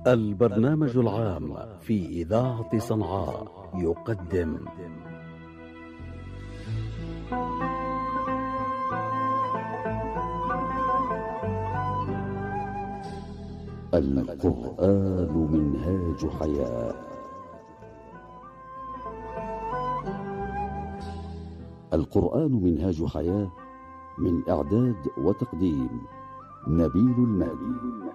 البرنامج العام في إذاعة صنعاء يقدم القرآن منهاج حياة. القرآن منهاج حياة، من إعداد وتقديم نبيل المهدي.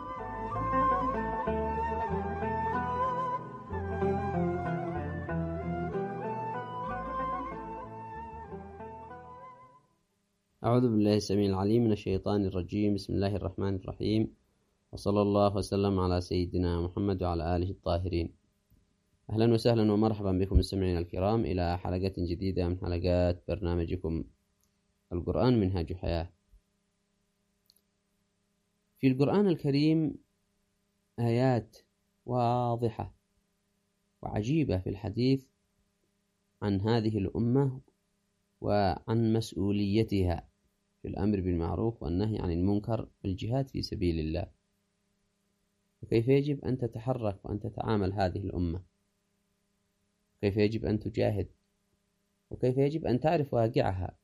أعوذ بالله السميع العليم من الشيطان الرجيم. بسم الله الرحمن الرحيم، وصلى الله وسلم على سيدنا محمد وعلى آله الطاهرين. أهلا وسهلا ومرحبا بكم مستمعينا الكرام إلى حلقة جديدة من حلقات برنامجكم القرآن منهاج حياة. في القرآن الكريم آيات واضحة وعجيبة في الحديث عن هذه الأمة وعن مسؤوليتها في الأمر بالمعروف والنهي عن المنكر والجهاد في سبيل الله، وكيف يجب أن تتحرك وأن تتعامل هذه الأمة، كيف يجب أن تجاهد، وكيف يجب أن تعرف واقعها.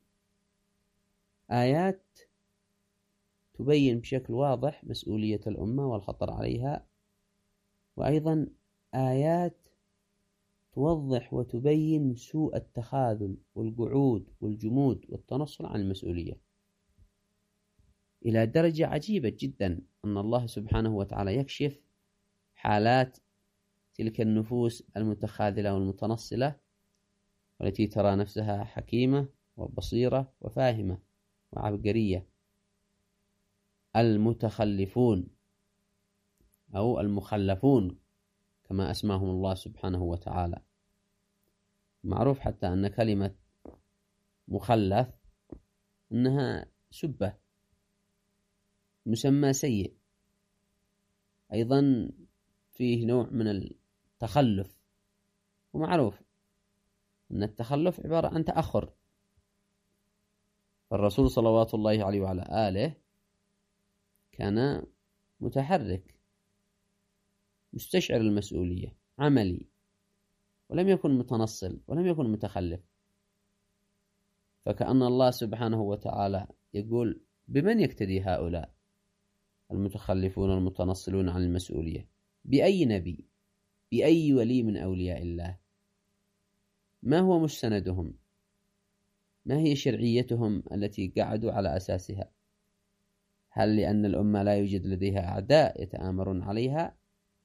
آيات تبين بشكل واضح مسؤولية الأمة والخطر عليها، وأيضا آيات توضح وتبين سوء التخاذل والقعود والجمود والتنصل عن المسؤولية إلى درجة عجيبة جدا أن الله سبحانه وتعالى يكشف حالات تلك النفوس المتخاذلة والمتنصلة، والتي ترى نفسها حكيمة وبصيرة وفاهمة وعبقرية. المتخلفون أو المخلفون كما أسماهم الله سبحانه وتعالى. معروف حتى أن كلمة مخلف أنها سبة، مسمى سيء، أيضا فيه نوع من التخلف، ومعروف أن التخلف عبارة عن تأخر. فالرسول صلوات الله عليه وعلى آله كان متحرك مستشعر المسؤولية، عملي، ولم يكن متنصل ولم يكن متخلف. فكأن الله سبحانه وتعالى يقول: بمن يقتدي هؤلاء المتخلفون المتنصلون عن المسؤولية؟ بأي نبي؟ بأي ولي من أولياء الله؟ ما هو مستندهم؟ ما هي شرعيتهم التي قعدوا على أساسها؟ هل لأن الأمة لا يوجد لديها أعداء يتآمرون عليها،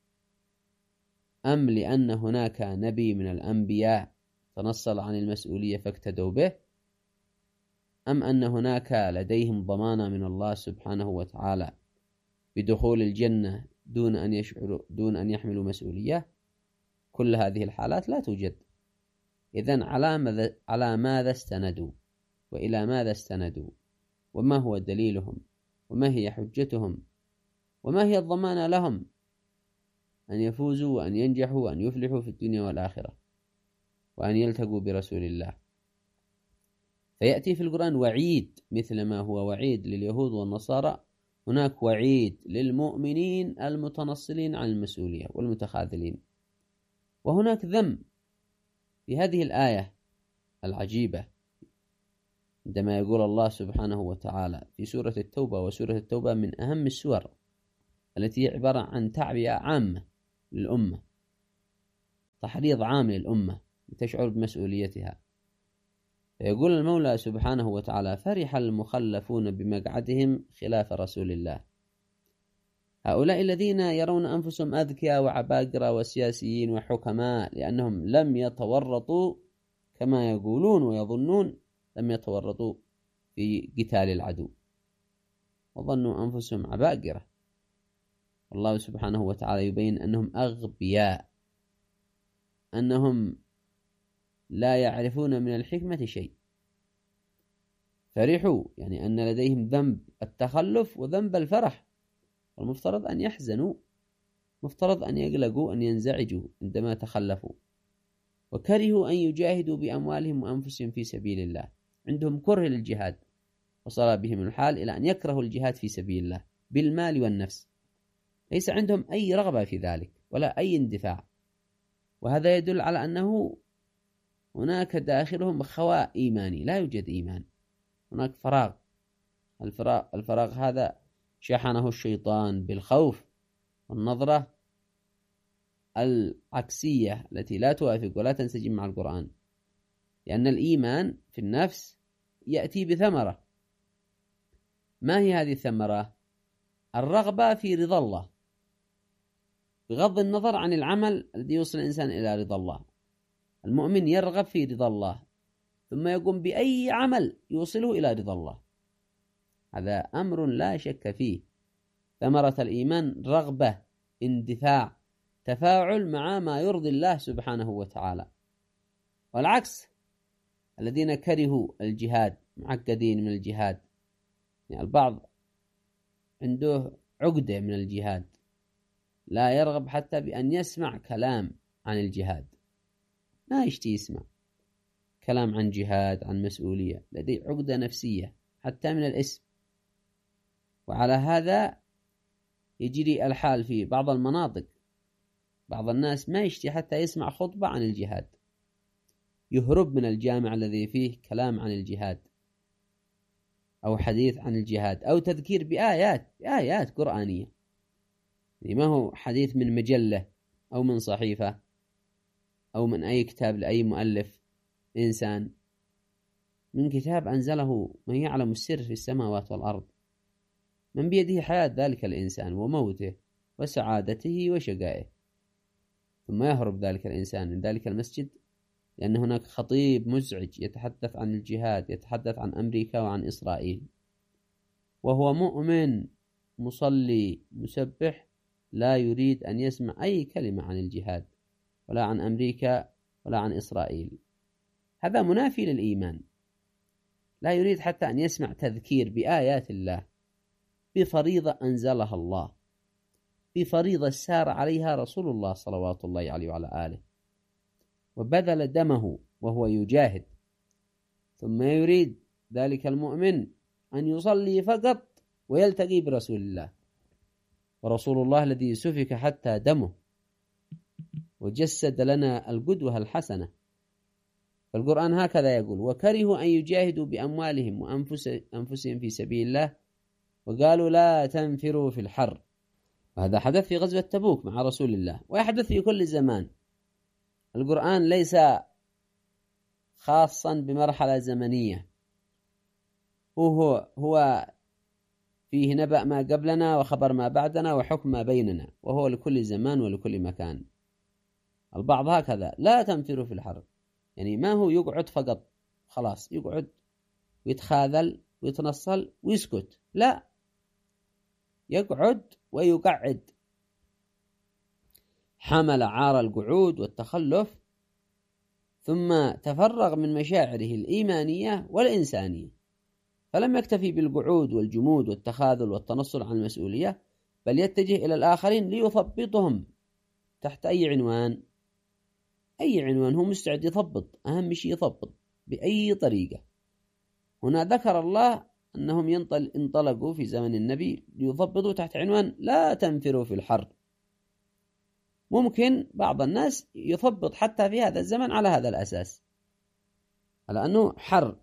أم لأن هناك نبي من الأنبياء تنصل عن المسؤولية فاقتدوا به، أم أن هناك لديهم ضمانة من الله سبحانه وتعالى بدخول الجنة دون أن يحملوا مسؤولية؟ كل هذه الحالات لا توجد. إذن على ماذا استندوا، وإلى ماذا استندوا، وما هو دليلهم، وما هي حجتهم، وما هي الضمانة لهم أن يفوزوا وأن ينجحوا وأن يفلحوا في الدنيا والآخرة وأن يلتقوا برسول الله؟ فيأتي في القرآن وعيد، مثل ما هو وعيد لليهود والنصارى هناك وعيد للمؤمنين المتنصلين عن المسؤولية والمتخاذلين. وهناك ذم في هذه الآية العجيبة عندما يقول الله سبحانه وتعالى في سورة التوبة، وسورة التوبة من أهم السور التي هي عبارة عن تعبئة عامة للأمة، تحريض عام للأمة لتشعر بمسؤوليتها. فيقول المولى سبحانه وتعالى: فرح المخلفون بمقعدهم خلاف رسول الله. هؤلاء الذين يرون أنفسهم أذكياء وعباقرة وسياسيين وحكماء لأنهم لم يتورطوا كما يقولون ويظنون، لم يتورطوا في قتال العدو وظنوا أنفسهم عباقرة. الله سبحانه وتعالى يبين أنهم أغبياء، أنهم لا يعرفون من الحكمة شيء. فرحوا يعني أن لديهم ذنب التخلف وذنب الفرح، والمفترض أن يحزنوا، مفترض أن يقلقوا، أن ينزعجوا عندما تخلفوا. وكرهوا أن يجاهدوا بأموالهم وأنفسهم في سبيل الله، عندهم كره للجهاد، وصل بهم الحال إلى أن يكرهوا الجهاد في سبيل الله بالمال والنفس. ليس عندهم أي رغبة في ذلك ولا أي اندفاع، وهذا يدل على أنه هناك داخلهم خواء إيماني، لا يوجد إيمان، هناك فراغ. الفراغ هذا شحنه الشيطان بالخوف والنظرة العكسية التي لا توافق ولا تنسجم مع القرآن، لأن الإيمان في النفس يأتي بثمرة. ما هي هذه الثمرة؟ الرغبة في رضا الله، بغض النظر عن العمل الذي يوصل الإنسان إلى رضا الله. المؤمن يرغب في رضا الله ثم يقوم بأي عمل يوصله إلى رضا الله، هذا أمر لا شك فيه. ثمرة الإيمان رغبة، اندفاع، تفاعل مع ما يرضي الله سبحانه وتعالى. والعكس، الذين كرهوا الجهاد، معقدين من الجهاد، يعني البعض عنده عقدة من الجهاد، لا يرغب حتى بأن يسمع كلام عن الجهاد، ما يشتي يسمع كلام عن جهاد، عن مسؤولية، لديه عقدة نفسية حتى من الاسم. وعلى هذا يجري الحال في بعض المناطق، بعض الناس ما يشتي حتى يسمع خطبة عن الجهاد، يهرب من الجامع الذي فيه كلام عن الجهاد أو حديث عن الجهاد أو تذكير بآيات قرآنية، يعني ما هو حديث من مجلة أو من صحيفة أو من أي كتاب لأي مؤلف إنسان، من كتاب أنزله من يعلم السر في السماوات والأرض، من بيده حياة ذلك الإنسان وموته وسعادته وشقائه. ثم يهرب ذلك الإنسان من ذلك المسجد لأن هناك خطيب مزعج يتحدث عن الجهاد، يتحدث عن أمريكا وعن إسرائيل، وهو مؤمن مصلي مسبح لا يريد أن يسمع أي كلمة عن الجهاد ولا عن أمريكا ولا عن إسرائيل. هذا منافي للإيمان، لا يريد حتى أن يسمع تذكير بآيات الله، بفريضة أنزلها الله، بفريضة سار عليها رسول الله صلوات الله عليه وعلى آله وبذل دمه وهو يجاهد. ثم يريد ذلك المؤمن أن يصلي فقط ويلتقي برسول الله، ورسول الله الذي سفك حتى دمه وجسد لنا القدوة الحسنة. فالقرآن هكذا يقول: وكرهوا أن يجاهدوا بأموالهم وأنفسهم في سبيل الله وقالوا لا تنفروا في الحر. وهذا حدث في غزوة تبوك مع رسول الله، ويحدث في كل زمان. القرآن ليس خاصا بمرحلة زمنية، هو فيه نبأ ما قبلنا وخبر ما بعدنا وحكم ما بيننا، وهو لكل زمان ولكل مكان. البعض هكذا: لا تنفروا في الحر، يعني ما هو يقعد فقط خلاص، يقعد ويتخاذل ويتنصل ويسكت، لا، يقعد ويقعد، حمل عار القعود والتخلف، ثم تفرغ من مشاعره الإيمانية والإنسانية، فلم يكتفي بالقعود والجمود والتخاذل والتنصل عن المسؤولية، بل يتجه إلى الآخرين ليثبطهم تحت أي عنوان. أي عنوان هو مستعد يثبط، أهم شيء يثبط بأي طريقة. هنا ذكر الله أنهم انطلقوا في زمن النبي ليثبطوا تحت عنوان لا تنفروا في الحر. ممكن بعض الناس يثبط حتى في هذا الزمن على هذا الأساس، على أنه حر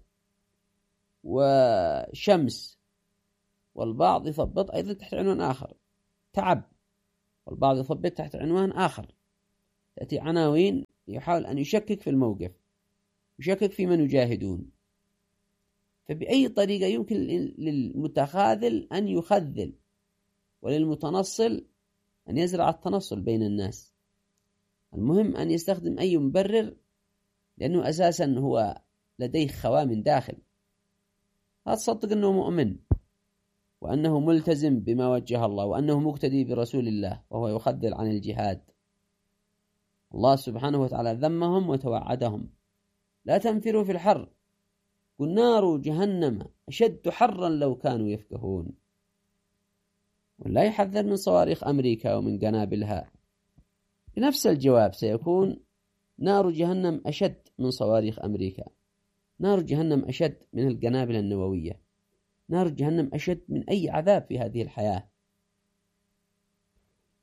وشمس، والبعض يثبط أيضا تحت عنوان آخر تعب، والبعض يثبط تحت عنوان آخر. تأتي عناوين يحاول أن يشكك في الموقف، يشكك في من يجاهدون. فبأي طريقة يمكن للمتخاذل أن يخذل، وللمتنصل أن يزرع التنصل بين الناس. المهم أن يستخدم أي مبرر، لأنه أساسا هو لديه خواء من داخل. أتصدق أنه مؤمن وأنه ملتزم بما وجه الله وأنه مقتدي برسول الله وهو يخذل عن الجهاد. الله سبحانه وتعالى ذمهم وتوعدهم: لا تنفروا في الحر، قل نار جهنم أشد حرا لو كانوا يفقهون. ولا يحذر من صواريخ أمريكا ومن قنابلها، بنفس الجواب سيكون: نار جهنم أشد من صواريخ أمريكا، نار جهنم أشد من القنابل النووية، نار جهنم أشد من أي عذاب في هذه الحياة.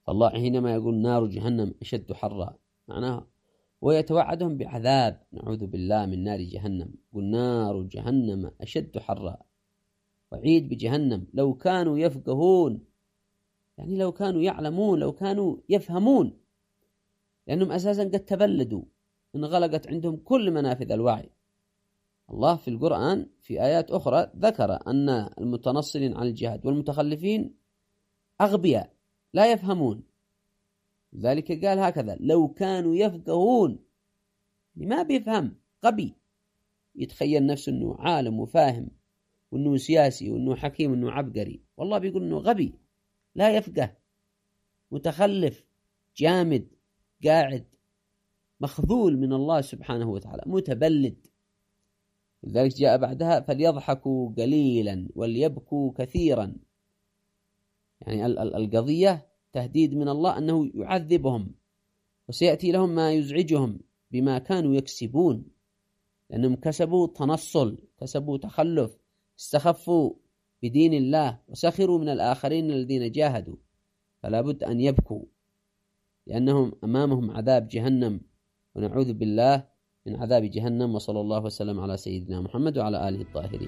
فالله حينما يقول نار جهنم أشد حرا معناها ويتوعدهم بعذاب، نعوذ بالله من نار جهنم، يقول نار جهنم أشد حرا، وعيد بجهنم. لو كانوا يفقهون، يعني لو كانوا يعلمون، لو كانوا يفهمون، لأنهم أساسا قد تبلدوا، انغلقت عندهم كل منافذ الوعي. الله في القرآن في آيات أخرى ذكر أن المتنصلين عن الجهاد والمتخلفين أغبياء لا يفهمون، لذلك قال هكذا لو كانوا يفقهون، ما بيفهم، غبي، يتخيل نفسه أنه عالم وفاهم وأنه سياسي وأنه حكيم وأنه عبقري، والله بيقول أنه غبي لا يفقه، متخلف، جامد، قاعد، مخذول من الله سبحانه وتعالى، متبلد. لذلك جاء بعدها فليضحكوا قليلا وليبكوا كثيرا، يعني القضية تهديد من الله أنه يعذبهم وسيأتي لهم ما يزعجهم بما كانوا يكسبون، لأنهم كسبوا تنصل، كسبوا تخلف، استخفوا بدين الله وسخروا من الآخرين الذين جاهدوا، فلا بد أن يبكوا لأنهم أمامهم عذاب جهنم، ونعوذ بالله من عذاب جهنم. وصلى الله وسلم على سيدنا محمد وعلى آله الطاهرين.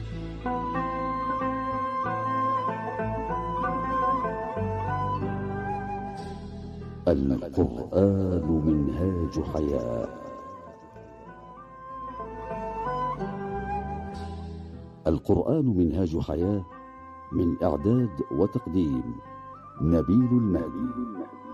القرآن منهاج حياة. القرآن منهاج حياة، من إعداد وتقديم نبيل المهدي.